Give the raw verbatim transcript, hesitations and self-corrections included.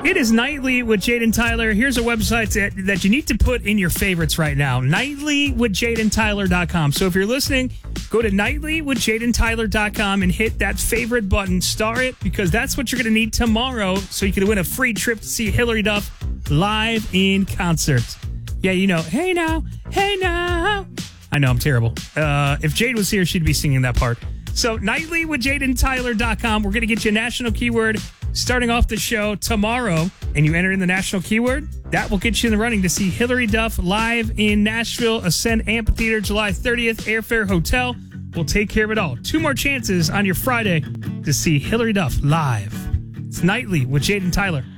It is Nightly with Jaden Tyler. Here's a website that, that you need to put in your favorites right now. nightly with jaden tyler dot com. So if you're listening, go to nightly with jaden tyler dot com and hit that favorite button. Star it, because that's what you're going to need tomorrow so you can win a free trip to see Hillary Duff live in concert. Yeah, you know, hey now, hey now. I know, I'm terrible. Uh, if Jade was here, she'd be singing that part. So nightly with jaden tyler dot com. We're going to get you a national keyword starting off the show tomorrow, and you enter in the national keyword. That will get you in the running to see Hillary Duff live in Nashville, Ascend Amphitheater, July thirtieth, Airfare Hotel. We'll take care of it all. Two more chances on your Friday to see Hillary Duff live. It's Nightly with Jaden Tyler.